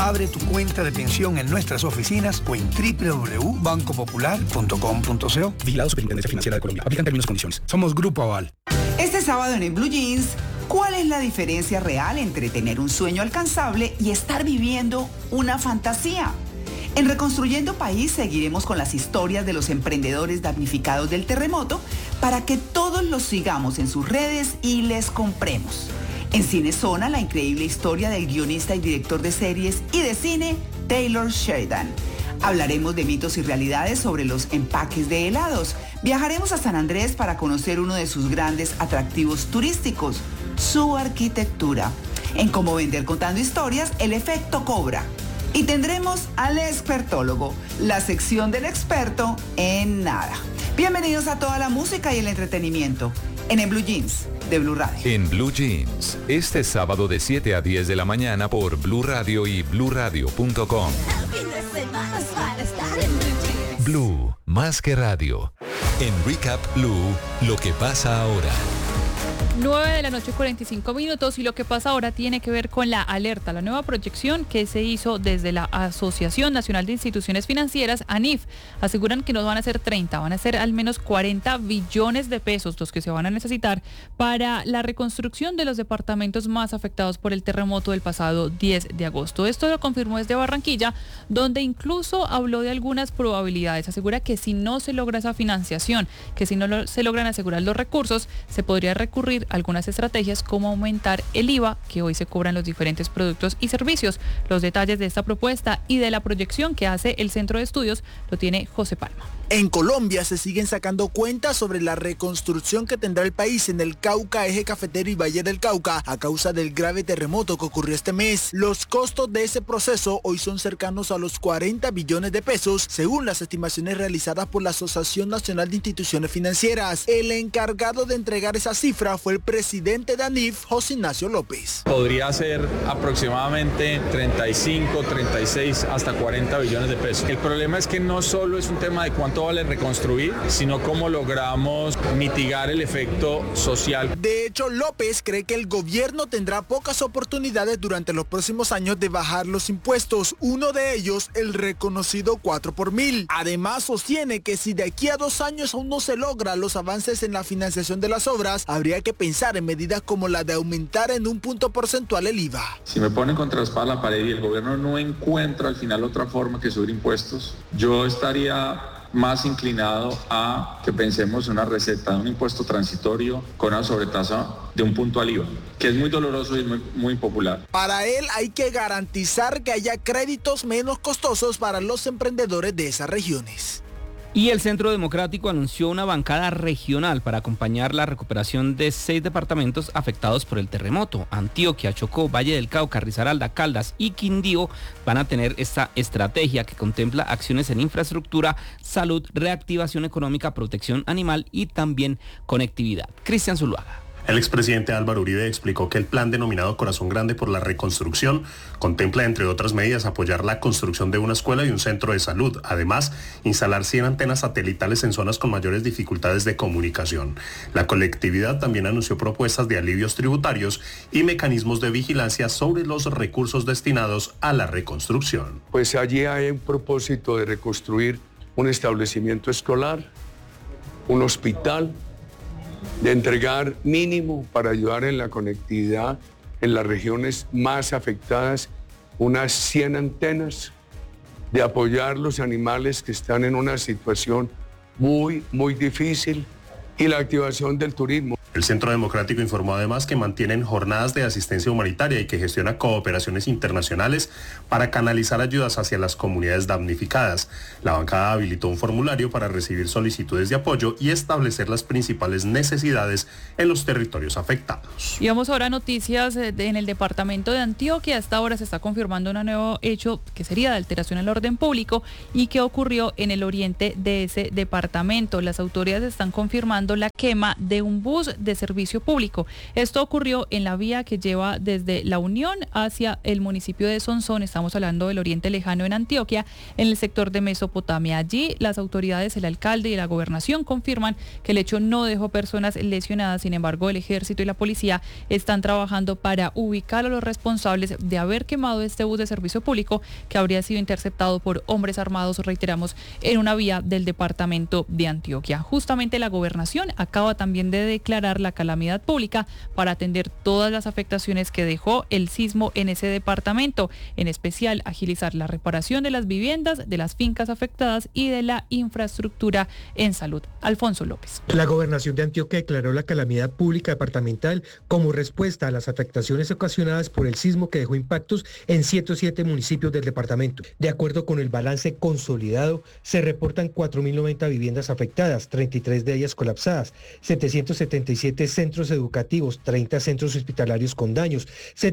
Abre tu cuenta de pensión en nuestras oficinas o en www.bancopopular.com.co. Vigilado Superintendencia Financiera de Colombia. Aplican términos y condiciones. Somos Grupo Aval. Este sábado en Blue Jeans, ¿cuál es la diferencia real entre tener un sueño alcanzable y estar viviendo una fantasía? En Reconstruyendo País seguiremos con las historias de los emprendedores damnificados del terremoto para que todos los sigamos en sus redes y les compremos. En Cinezona, la increíble historia del guionista y director de series y de cine, Taylor Sheridan. Hablaremos de mitos y realidades sobre los empaques de helados. Viajaremos a San Andrés para conocer uno de sus grandes atractivos turísticos, su arquitectura. En Cómo Vender Contando Historias, el efecto cobra. Y tendremos al expertólogo, la sección del experto en nada. Bienvenidos a toda la música y el entretenimiento en Blue Jeans de Blue Radio. En Blue Jeans, este sábado de 7 a 10 de la mañana por Blue Radio y bluradio.com. Blue, más que radio. En Recap Blue, lo que pasa ahora. 9:45 y lo que pasa ahora tiene que ver con la alerta, la nueva proyección que se hizo desde la Asociación Nacional de Instituciones Financieras, ANIF. Aseguran que no van a ser 30, van a ser al menos 40 billones de pesos los que se van a necesitar para la reconstrucción de los departamentos más afectados por el terremoto del pasado 10 de agosto. Esto lo confirmó desde Barranquilla, donde incluso habló de algunas probabilidades. Asegura que si no se logra esa financiación, que si no se logran asegurar los recursos, se podría recurrir a algunas estrategias como aumentar el IVA que hoy se cobran los diferentes productos y servicios. Los detalles de esta propuesta y de la proyección que hace el Centro de Estudios lo tiene José Palma. En Colombia se siguen sacando cuentas sobre la reconstrucción que tendrá el país en el Cauca, Eje Cafetero y Valle del Cauca a causa del grave terremoto que ocurrió este mes. Los costos de ese proceso hoy son cercanos a los 40 billones de pesos, según las estimaciones realizadas por la Asociación Nacional de Instituciones Financieras. El encargado de entregar esa cifra fue el presidente de ANIF, José Ignacio López. Podría ser aproximadamente 35, 36, hasta 40 billones de pesos. El problema es que no solo es un tema de cuánto vale reconstruir, sino cómo logramos mitigar el efecto social. De hecho, López cree que el gobierno tendrá pocas oportunidades durante los próximos años de bajar los impuestos, uno de ellos el reconocido 4 por mil. Además, sostiene que si de aquí a 2 años aún no se logran los avances en la financiación de las obras, habría que pensar en medidas como la de aumentar en un punto porcentual el IVA. Si me ponen contra la espada la pared y el gobierno no encuentra al final otra forma que subir impuestos, yo estaría más inclinado a que pensemos en una receta de un impuesto transitorio con una sobretasa de un punto al IVA, que es muy doloroso y muy impopular. Para él hay que garantizar que haya créditos menos costosos para los emprendedores de esas regiones. Y el Centro Democrático anunció una bancada regional para acompañar la recuperación de 6 departamentos afectados por el terremoto. Antioquia, Chocó, Valle del Cauca, Risaralda, Caldas y Quindío van a tener esta estrategia que contempla acciones en infraestructura, salud, reactivación económica, protección animal y también conectividad. Cristian Zuluaga. El expresidente Álvaro Uribe explicó que el plan denominado Corazón Grande por la Reconstrucción contempla, entre otras medidas, apoyar la construcción de una escuela y un centro de salud. Además, instalar 100 antenas satelitales en zonas con mayores dificultades de comunicación. La colectividad también anunció propuestas de alivios tributarios y mecanismos de vigilancia sobre los recursos destinados a la reconstrucción. Pues allí hay un propósito de reconstruir un establecimiento escolar, un hospital, de entregar mínimo para ayudar en la conectividad en las regiones más afectadas, unas 100 antenas, de apoyar los animales que están en una situación muy difícil y la activación del turismo. El Centro Democrático informó además que mantienen jornadas de asistencia humanitaria y que gestiona cooperaciones internacionales para canalizar ayudas hacia las comunidades damnificadas. La bancada habilitó un formulario para recibir solicitudes de apoyo y establecer las principales necesidades en los territorios afectados. Y vamos ahora a noticias en el departamento de Antioquia. Hasta ahora se está confirmando un nuevo hecho que sería de alteración al orden público y que ocurrió en el oriente de ese departamento. Las autoridades están confirmando la quema de un bus de servicio público. Esto ocurrió en la vía que lleva desde La Unión hacia el municipio de Sonsón, estamos hablando del Oriente Lejano en Antioquia, en el sector de Mesopotamia. Allí las autoridades, el alcalde y la gobernación confirman que el hecho no dejó personas lesionadas. Sin embargo, el ejército y la policía están trabajando para ubicar a los responsables de haber quemado este bus de servicio público que habría sido interceptado por hombres armados, reiteramos, en una vía del departamento de Antioquia. Justamente la gobernación acaba también de declarar la calamidad pública para atender todas las afectaciones que dejó el sismo en ese departamento, en especial agilizar la reparación de las viviendas, de las fincas afectadas y de la infraestructura en salud. Alfonso López. La gobernación de Antioquia declaró la calamidad pública departamental como respuesta a las afectaciones ocasionadas por el sismo que dejó impactos en 107 municipios del departamento. De acuerdo con el balance consolidado, se reportan 4.090 viviendas afectadas, 33 de ellas colapsadas, 777 centros educativos, 30 centros hospitalarios con daños,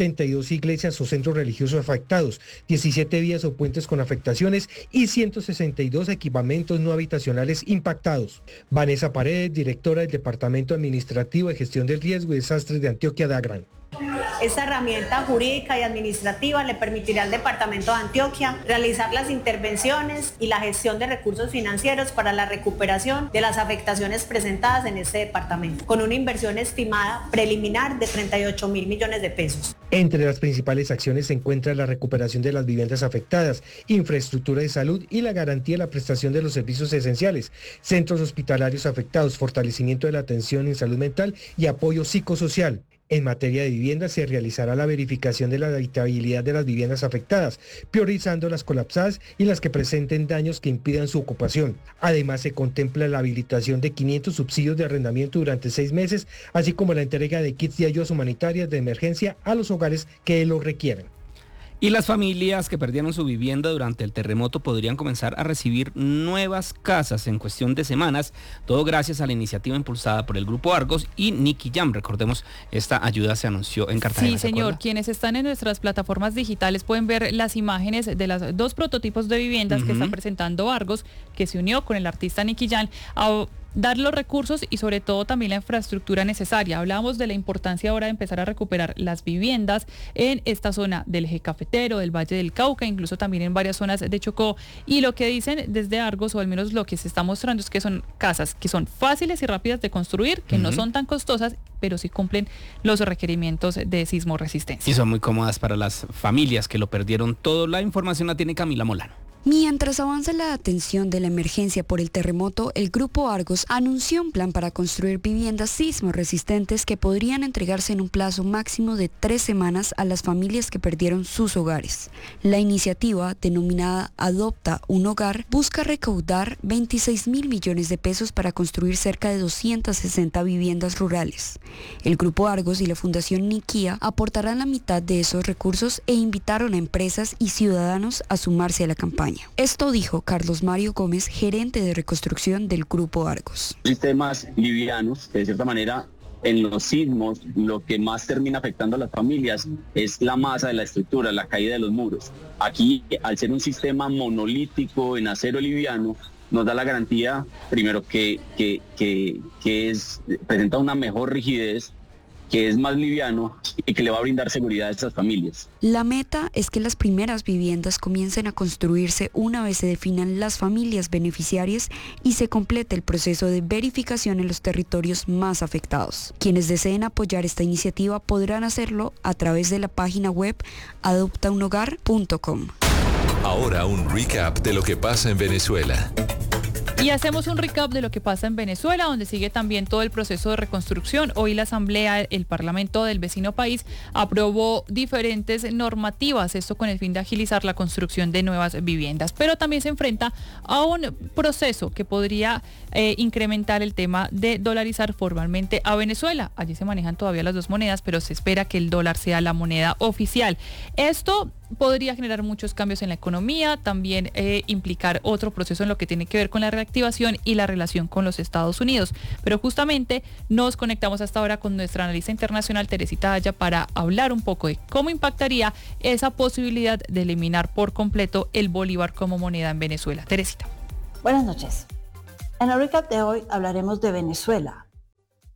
72 iglesias o centros religiosos afectados, 17 vías o puentes con afectaciones y 162 equipamientos no habitacionales impactados. Vanessa Paredes, directora del Departamento Administrativo de Gestión del Riesgo y Desastres de Antioquia, DAGRAN. Esta herramienta jurídica y administrativa le permitirá al Departamento de Antioquia realizar las intervenciones y la gestión de recursos financieros para la recuperación de las afectaciones presentadas en este departamento, con una inversión estimada preliminar de 38.000 millones de pesos. Entre las principales acciones se encuentra la recuperación de las viviendas afectadas, infraestructura de salud y la garantía de la prestación de los servicios esenciales, centros hospitalarios afectados, fortalecimiento de la atención en salud mental y apoyo psicosocial. En materia de vivienda se realizará la verificación de la habitabilidad de las viviendas afectadas, priorizando las colapsadas y las que presenten daños que impidan su ocupación. Además, se contempla la habilitación de 500 subsidios de arrendamiento durante 6 meses, así como la entrega de kits de ayudas humanitarias de emergencia a los hogares que lo requieran. Y las familias que perdieron su vivienda durante el terremoto podrían comenzar a recibir nuevas casas en cuestión de semanas, todo gracias a la iniciativa impulsada por el Grupo Argos y Nicky Jam. Recordemos, esta ayuda se anunció en Cartagena. Sí, señor. Quienes están en nuestras plataformas digitales pueden ver las imágenes de los 2 prototipos de viviendas que está presentando Argos, que se unió con el artista Nicky Jam a dar los recursos y sobre todo también la infraestructura necesaria. Hablábamos de la importancia ahora de empezar a recuperar las viviendas en esta zona del eje cafetero, del Valle del Cauca, incluso también en varias zonas de Chocó. Y lo que dicen desde Argos, o al menos lo que se está mostrando, es que son casas que son fáciles y rápidas de construir, que no son tan costosas, pero sí cumplen los requerimientos de sismo resistencia. Y son muy cómodas para las familias que lo perdieron todo. La información la tiene Camila Molano. Mientras avanza la atención de la emergencia por el terremoto, el Grupo Argos anunció un plan para construir viviendas sismo resistentes que podrían entregarse en un plazo máximo de 3 semanas a las familias que perdieron sus hogares. La iniciativa, denominada Adopta un Hogar, busca recaudar 26.000 millones de pesos para construir cerca de 260 viviendas rurales. El Grupo Argos y la Fundación Niquía aportarán la mitad de esos recursos e invitaron a empresas y ciudadanos a sumarse a la campaña. Esto dijo Carlos Mario Gómez, gerente de reconstrucción del Grupo Argos. Sistemas livianos, que de cierta manera en los sismos lo que más termina afectando a las familias es la masa de la estructura, la caída de los muros. Aquí, al ser un sistema monolítico en acero liviano, nos da la garantía, primero, que presenta una mejor rigidez, que es más liviano y que le va a brindar seguridad a estas familias. La meta es que las primeras viviendas comiencen a construirse una vez se definan las familias beneficiarias y se complete el proceso de verificación en los territorios más afectados. Quienes deseen apoyar esta iniciativa podrán hacerlo a través de la página web adoptaunogar.com. Ahora un recap de lo que pasa en Venezuela. Y hacemos un recap de lo que pasa en Venezuela, donde sigue también todo el proceso de reconstrucción. Hoy la Asamblea, el Parlamento del vecino país, aprobó diferentes normativas, esto con el fin de agilizar la construcción de nuevas viviendas. Pero también se enfrenta a un proceso que podría incrementar el tema de dolarizar formalmente a Venezuela. Allí se manejan todavía las 2 monedas, pero se espera que el dólar sea la moneda oficial. Esto podría generar muchos cambios en la economía, también implicar otro proceso en lo que tiene que ver con la reactivación y la relación con los Estados Unidos. Pero justamente nos conectamos hasta ahora con nuestra analista internacional Teresita Aya para hablar un poco de cómo impactaría esa posibilidad de eliminar por completo el bolívar como moneda en Venezuela. Teresita. Buenas noches. En el recap de hoy hablaremos de Venezuela.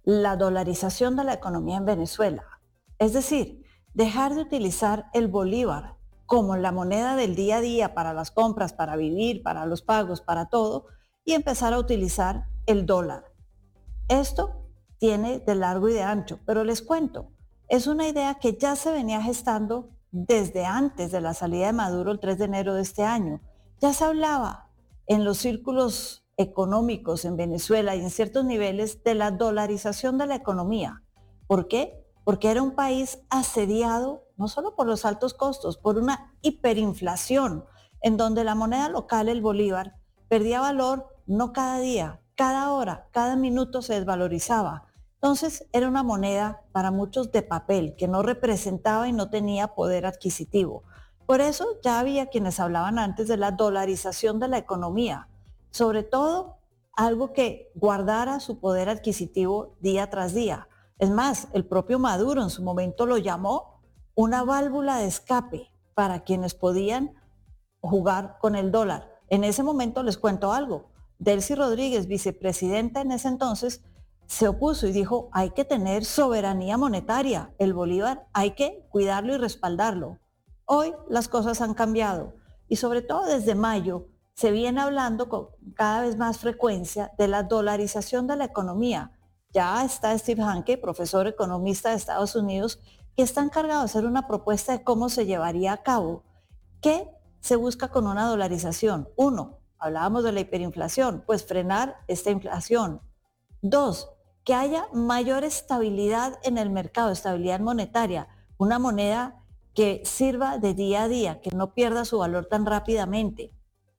la dolarización de la economía en Venezuela. Es decir, dejar de utilizar el bolívar como la moneda del día a día para las compras, para vivir, para los pagos, para todo, y empezar a utilizar el dólar. Esto tiene de largo y de ancho, pero les cuento, es una idea que ya se venía gestando desde antes de la salida de Maduro el 3 de enero de este año. Ya se hablaba en los círculos económicos en Venezuela y en ciertos niveles de la dolarización de la economía. ¿Por qué? Porque era un país asediado no solo por los altos costos, por una hiperinflación, en donde la moneda local, el bolívar, perdía valor no cada día, cada hora, cada minuto se desvalorizaba. Entonces era una moneda para muchos de papel, que no representaba y no tenía poder adquisitivo. Por eso ya había quienes hablaban antes de la dolarización de la economía, sobre todo algo que guardara su poder adquisitivo día tras día. Es más, el propio Maduro en su momento lo llamó una válvula de escape para quienes podían jugar con el dólar. En ese momento les cuento algo. Delcy Rodríguez, vicepresidenta en ese entonces, se opuso y dijo, hay que tener soberanía monetaria. El bolívar hay que cuidarlo y respaldarlo. Hoy las cosas han cambiado y sobre todo desde mayo se viene hablando con cada vez más frecuencia de la dolarización de la economía. Ya está Steve Hanke, profesor economista de Estados Unidos, que está encargado de hacer una propuesta de cómo se llevaría a cabo. ¿Qué se busca con una dolarización? 1, hablábamos de la hiperinflación, pues frenar esta inflación. 2, que haya mayor estabilidad en el mercado, estabilidad monetaria, una moneda que sirva de día a día, que no pierda su valor tan rápidamente.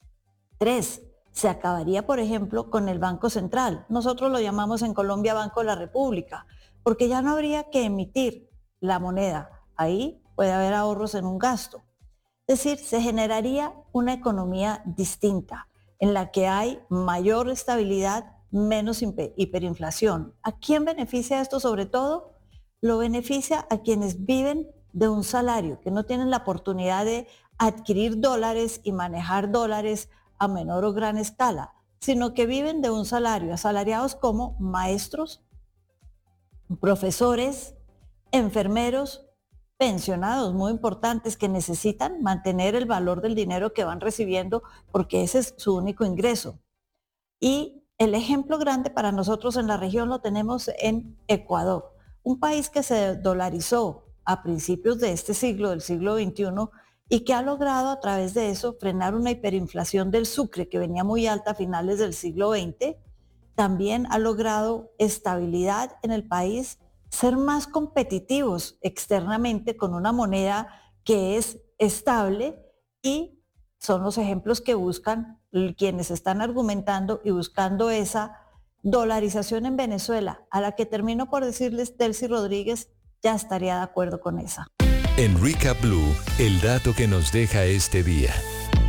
3, se acabaría, por ejemplo, con el Banco Central. Nosotros lo llamamos en Colombia Banco de la República, porque ya no habría que emitir la moneda. Ahí puede haber ahorros en un gasto. Es decir, se generaría una economía distinta, en la que hay mayor estabilidad, menos hiperinflación. ¿A quién beneficia esto sobre todo? Lo beneficia a quienes viven de un salario, que no tienen la oportunidad de adquirir dólares y manejar dólares a menor o gran escala, sino que viven de un salario, asalariados como maestros, profesores, enfermeros, pensionados muy importantes que necesitan mantener el valor del dinero que van recibiendo porque ese es su único ingreso. Y el ejemplo grande para nosotros en la región lo tenemos en Ecuador, un país que se dolarizó a principios de este siglo, del siglo XXI, y que ha logrado a través de eso frenar una hiperinflación del sucre que venía muy alta a finales del siglo XX. También ha logrado estabilidad en el país, ser más competitivos externamente con una moneda que es estable, y son los ejemplos que buscan quienes están argumentando y buscando esa dolarización en Venezuela, a la que termino por decirles, Delcy Rodríguez ya estaría de acuerdo con esa. En Recap Blue, el dato que nos deja este día.